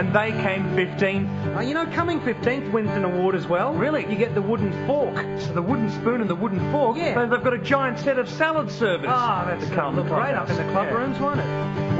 And they came 15th. You know, coming 15th wins an award as well. Really? You get the wooden fork. The wooden spoon and the wooden fork? Yeah. They've got a giant set of salad servers. That's to come look great up in the club Yeah. rooms, won't it?